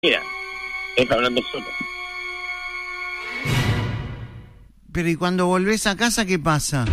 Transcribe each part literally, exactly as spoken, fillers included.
Mira, está hablando solo. Pero ¿y cuando volvés a casa qué pasa?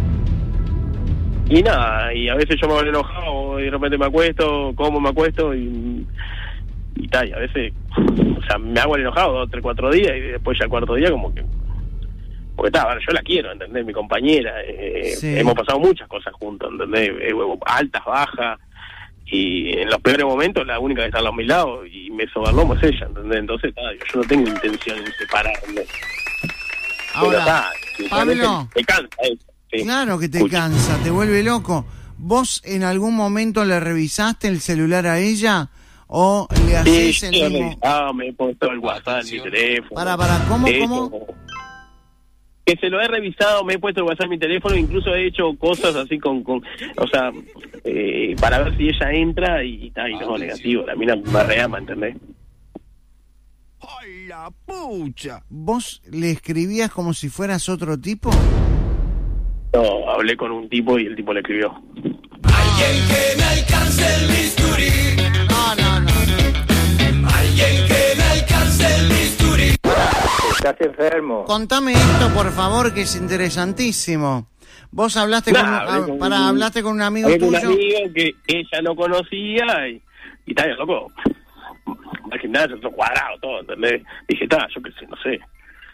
Y nada, y a veces yo me voy enojado y de repente me acuesto, como me acuesto y y tal, y a veces, o sea, me hago el enojado dos, tres, cuatro días y después ya el cuarto día como que, porque está, bueno, yo la quiero, ¿entendés? Mi compañera, eh, Sí. hemos pasado muchas cosas juntos, ¿entendés? Eh, altas, bajas, y en los peores momentos la única que está a mi lado y me sobarlomo es ella, ¿entendés? Entonces, está, yo no tengo intención de separarme. Ahora, está, Pablo, me cansa eso. Sí. Claro que te Escucha. cansa, te vuelve loco. ¿Vos en algún momento le revisaste el celular a ella o le Sí, hacés sí, el yo mismo? le- ah, me he puesto el WhatsApp en mi teléfono. Para, para, ¿cómo, De hecho, cómo? Que se lo he revisado, me he puesto el WhatsApp en mi teléfono, incluso he hecho cosas así con, con o sea, eh, para ver si ella entra y está, y no, negativo, la mina me reama, ¿entendés? ¡Ay, la pucha! ¿Vos le escribías como si fueras otro tipo? No, hablé con un tipo y el tipo le escribió. Alguien que me alcance el bisturí. No, no, no. Alguien que me alcance el bisturí. Estás enfermo. Contame esto, por favor, que es interesantísimo. Vos hablaste Nah, con, un, hablé ah, con pará, un- hablaste con un amigo Hablé con un tuyo. amigo que ella no conocía y, y tal, loco, al gimnasio, todo cuadrado, todo, ¿entendés? Dije, está, yo qué sé, no sé.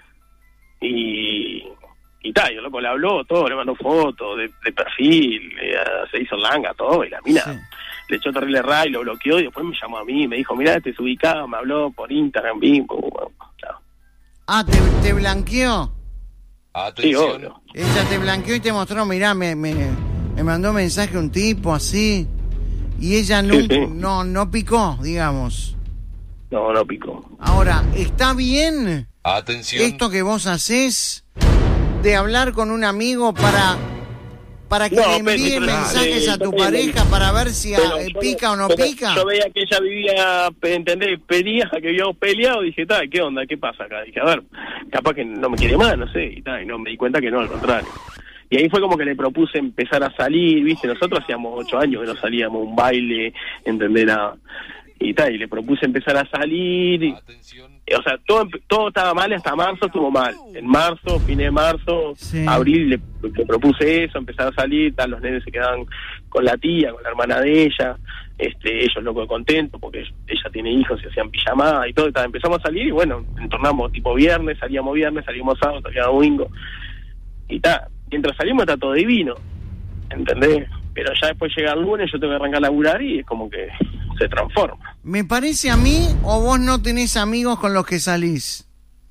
Y... Y tal, yo loco le habló, todo, le mandó fotos de, de perfil, eh, se hizo langa, todo, y la mina Sí. le echó terrible ray, lo bloqueó y después me llamó a mí, me dijo, mirá, te ubicado, me habló por Instagram, bim, bum, bum, claro. Ah, ¿te, te blanqueó? Sí, obvio. Ella te blanqueó y te mostró, mirá, me, me, me mandó mensaje un tipo así. Y ella no, Sí, sí. no, no picó, digamos. No, no picó. Ahora, ¿está bien Atención. esto que vos hacés de hablar con un amigo para para que No, le envíe pero- mensajes eh, a tu pero- pareja para ver si Pero ah, eh, yo- pica o no pero pica? Yo veía que ella vivía, pe- ¿entendés? Pedía que habíamos peleado, dije, tal, ¿qué onda? ¿Qué pasa acá? Dije, a ver, capaz que no me quiere más, no sé, y tal, y no, me di cuenta que no, al contrario. Y ahí fue como que le propuse empezar a salir, ¿viste? Nosotros hacíamos ocho años que no salíamos a un baile, ¿entendés? Nada. Y tal, y le propuse empezar a salir, y, Atención. o sea, todo empe- todo estaba mal, hasta marzo estuvo mal. En marzo, fin de marzo, Sí. abril, le, le propuse eso, empezar a salir, tal, los nenes se quedaban con la tía, con la hermana de ella, este, ellos locos contentos, porque ella tiene hijos y hacían pijamada y todo, y tal, empezamos a salir y bueno, entornamos tipo viernes, salíamos viernes, salíamos sábado, salíamos domingo, y tal, mientras salimos está todo divino, ¿entendés? Pero ya después llega el lunes, yo tengo que arrancar a laburar y es como que se transforma. ¿Me parece a mí o vos no tenés amigos con los que salís?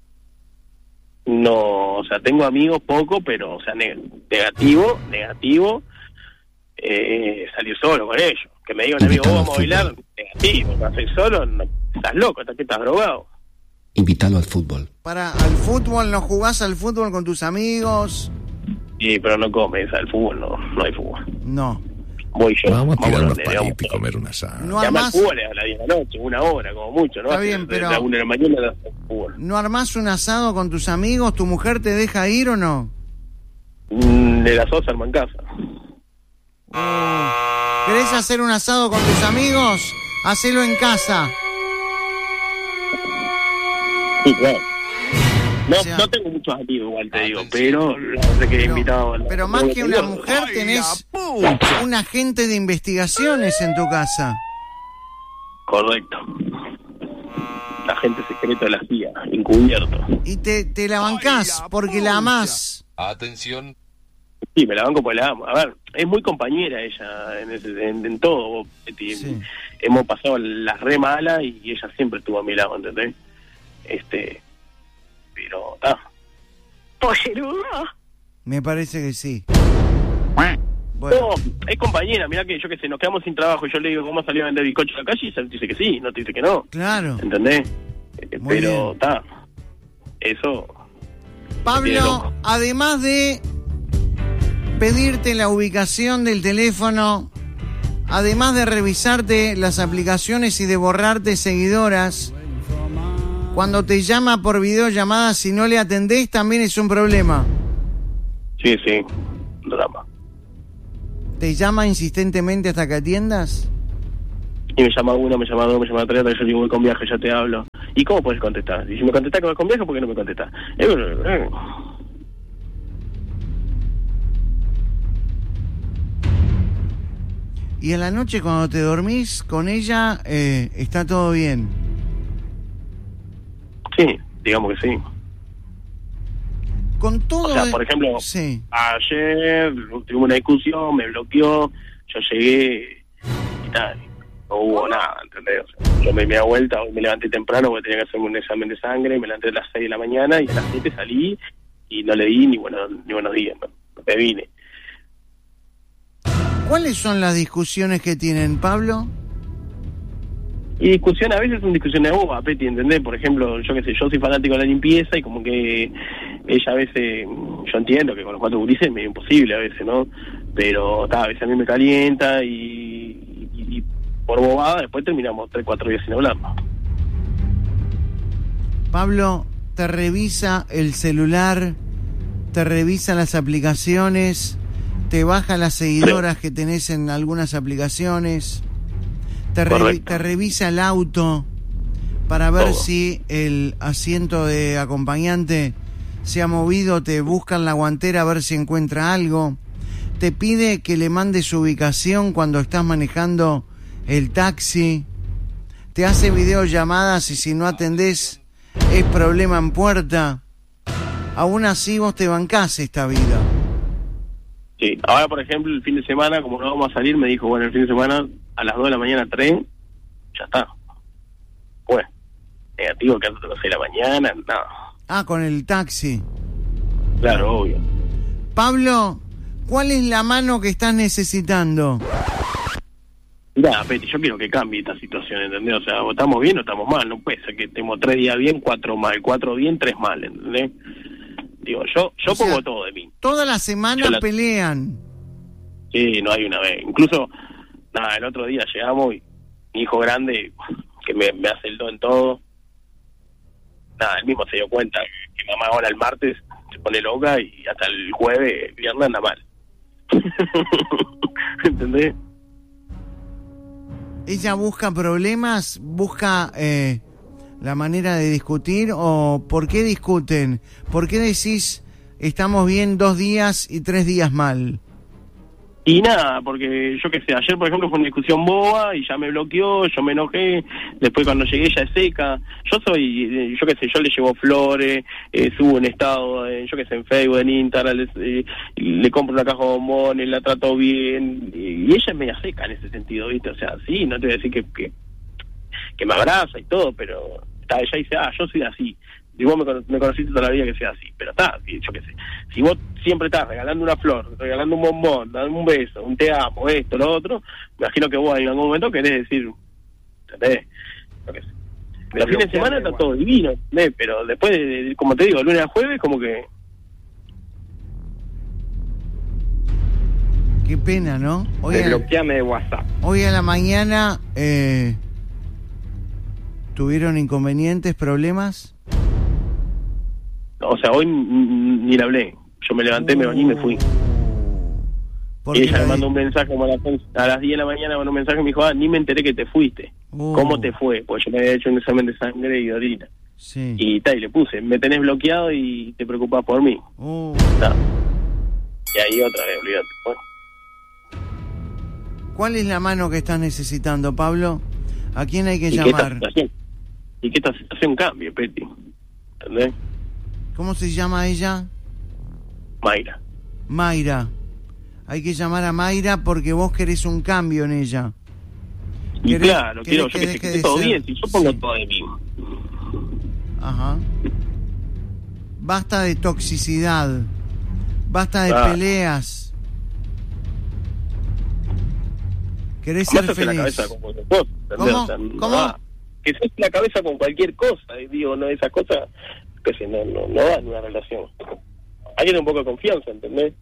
No, o sea, tengo amigos poco, pero, o sea, ne- negativo, negativo, eh, salir solo con ellos. Que me digan, amigo, Invitado vos vamos a al bailar, negativo, ¿estás solo? No, estás loco, estás que estás drogado. Invítalo al fútbol. Para al fútbol, ¿no jugás al fútbol con tus amigos? Sí, pero no comes, al fútbol no, no hay fútbol. No. Voy yo. Vamos a tirar los unos nenes, vamos palitos y comer un asado. No Y además armás, el fútbol es a las diez de la noche, una hora, como mucho, ¿no? Está Así, bien, de- pero- De la una de la mañana a el fútbol. ¿no armás un asado con tus amigos? ¿Tu mujer te deja ir o no? Mm, de las dos arma en casa. ¿Querés hacer un asado con tus amigos? Hacelo en casa. Sí, claro. No, O sea- no tengo muchos amigos, igual te digo, Atención. pero la verdad que he Pero, invitado a la- pero más que una mujer ¡Ay, tenés la pucha! un agente de investigaciones en tu casa. Correcto. Agente secreto de la C I A, encubierto. Y te, te la bancás Ay, la porque la pucha. amás. Atención. Sí, me la banco porque la amo. A ver, es muy compañera ella en, ese- en, en todo. Betty. Sí. Hemos pasado las re malas y ella siempre estuvo a mi lado, ¿entendés? Este, pero, ah, Me parece que sí. no, Bueno, es compañera, mirá que yo que sé, nos quedamos sin trabajo y yo le digo, ¿cómo salió a vender bizcocho a la calle? Y ella dice que sí, no te dice que no, claro. ¿entendés? Eh, Muy pero, bien. está, eso, tiene Pablo, loco. además de pedirte la ubicación del teléfono, además de revisarte las aplicaciones y de borrarte seguidoras, cuando te llama por videollamada, si no le atendés, también es un problema. sí, sí, drama. ¿Te llama insistentemente hasta que atiendas? Y me llama uno, me llama dos, me llama tres, yo digo, voy con viaje, ya te hablo. ¿Y cómo puedes contestar? Y si me contestás que vas con viaje, ¿por qué no me contestás? Eh, eh. Y en la noche cuando te dormís con ella, eh, ¿está todo bien? Sí, digamos que sí. Con todo... O sea, de... por ejemplo, sí. ayer tuvimos una discusión, me bloqueó, yo llegué y tal, no hubo nada, ¿entendés? O sea, yo me di vuelta, hoy me levanté temprano porque tenía que hacerme un examen de sangre, me levanté a las seis de la mañana y a las siete salí y no le di ni, bueno, ni buenos días, no, me vine. ¿Cuáles son las discusiones que tienen, Pablo? Y discusión, a veces son discusiones bobas, Peti, ¿entendés? Por ejemplo, yo qué sé, yo soy fanático de la limpieza y como que ella a veces, yo entiendo que con los cuatro gurises es medio imposible a veces, ¿no? Pero ta, a veces a mí me calienta y, y, y por bobada después terminamos tres, cuatro días sin hablar. Pablo, te revisa el celular, te revisa las aplicaciones, te baja las seguidoras que tenés en algunas aplicaciones, te, re, te revisa el auto para ver Todo. si el asiento de acompañante se ha movido, te busca en la guantera a ver si encuentra algo, te pide que le mandes su ubicación cuando estás manejando el taxi, te hace videollamadas y si no atendés es problema en puerta. Aún así vos te bancás esta vida. Sí, ahora por ejemplo el fin de semana, como no vamos a salir, me dijo, bueno, el fin de semana a las dos de la mañana tren, ya está. Pues, negativo que antes de las seis de la mañana, nada. Ah, con el taxi. Claro, obvio. Pablo, ¿cuál es la mano que estás necesitando? Nada, Peti, yo quiero que cambie esta situación, ¿entendés? O sea, o estamos bien o estamos mal, no puede ser que estemos tres días bien, cuatro mal, cuatro bien, tres mal, ¿entendés? Digo, yo yo o pongo sea, todo de mí. Toda la semana la... pelean. Sí, no hay una vez. Incluso, nada, el otro día llegamos y mi hijo grande, que me, me hace el do en todo, nada, él mismo se dio cuenta que, que mamá ahora el martes se pone loca y hasta el jueves, el viernes anda mal. ¿Entendés? ¿Ella busca problemas? ¿Busca eh, la manera de discutir? ¿O por qué discuten? ¿Por qué decís estamos bien dos días y tres días mal? Y nada, porque yo qué sé, ayer por ejemplo fue una discusión boba y ya me bloqueó, yo me enojé, después cuando llegué ella es seca, yo soy, yo qué sé, yo le llevo flores, eh, subo un estado, eh, yo qué sé, en Facebook, en Instagram, les, eh, le compro una caja de bombones, la trato bien, y ella es media seca en ese sentido, ¿viste? O sea, sí, no te voy a decir que, que, que me abraza y todo, pero está, ella dice, ah, yo soy así. Y vos me, me conociste toda la vida que sea así, pero está, yo qué sé, si vos siempre estás regalando una flor, regalando un bombón, dando un beso, un te amo, esto, lo otro, me imagino que vos en algún momento querés decir, ¿entendés? Yo qué sé. Pero el fin de semana está todo divino, ¿entendés? Pero después, de, como te digo, lunes a jueves, como que... Qué pena, ¿no? Hoy Desbloqueame de WhatsApp. Hoy a la mañana, eh, ¿tuvieron inconvenientes, problemas? O sea, hoy ni le hablé. Yo me levanté, uh, me bañé y me fui. Y ella me mandó un mensaje como a las, a las diez de la mañana, mandó un mensaje y me dijo, ah, ni me enteré que te fuiste. Uh. ¿Cómo te fue? Pues yo me había hecho un examen de sangre y de orina. Sí. Y tal, y le puse, me tenés bloqueado y te preocupás por mí. Uh. Y ahí otra vez, olvídate. Bueno. ¿Cuál es la mano que estás necesitando, Pablo? ¿A quién hay que y llamar? Que y que esta situación cambie, Peti. ¿Entendés? ¿Cómo se llama ella? Mayra. Mayra. Hay que llamar a Mayra porque vos querés un cambio en ella. Y claro, quiero yo que, que esté todo ser... bien, si yo pongo sí. todo de mí. Ajá. Basta de toxicidad. Basta de ah. peleas. Querés ser feliz. La cabeza con cualquier cosa, ¿Cómo? O sea, ¿Cómo? Ah, que se la cabeza con cualquier cosa, digo, no, esas cosas que si no, no, no dan una relación. Hay que tener un poco de confianza, ¿entendés?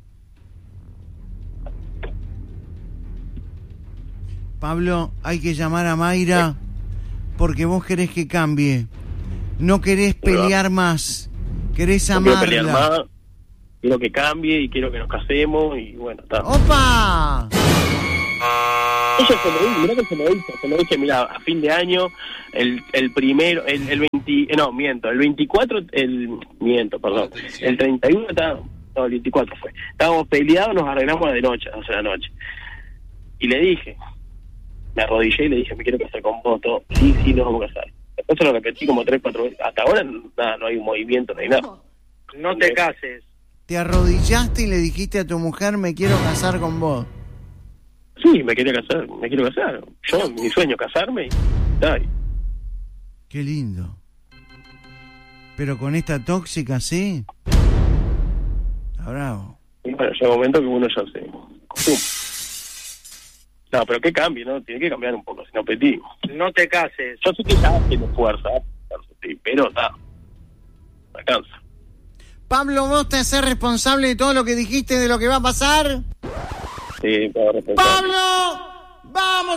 Pablo, hay que llamar a Mayra porque vos querés que cambie. No querés pelear más. Querés amarla. No quiero pelear más. Quiero que cambie y quiero que nos casemos y bueno, está. ¡Opa! Ella se lo dijo, mirá que se lo dijo, se lo dije, mira, a fin de año, el, el primero, el, el veinte, no, miento, el veinticuatro, el, miento, perdón, el treinta y uno estaba, no, el veinticuatro fue, estábamos peleados, nos arreglamos de noche, a doce de la noche, y le dije, me arrodillé y le dije, me quiero casar con vos, todo, sí, sí, nos vamos a casar. Después se lo repetí como tres, cuatro veces, hasta ahora nada, no hay un movimiento, no hay nada. No te cases. Te arrodillaste y le dijiste a tu mujer, me quiero casar con vos. Sí, me quería casar, me quiero casar. Yo, mi sueño, casarme y... Ay. Qué lindo. Pero con esta tóxica, ¿sí? Está bravo. Y bueno, llega un momento que uno ya se acostumbra. No, pero que cambie, ¿no? Tiene que cambiar un poco, si no petí. No te cases. Yo sé que ya tiene fuerza, sí, pero nada, me cansa. Pablo, ¿vos te hacés responsable de todo lo que dijiste de lo que va a pasar? Sí, puedo responder. ¡Pablo! ¡Vamos!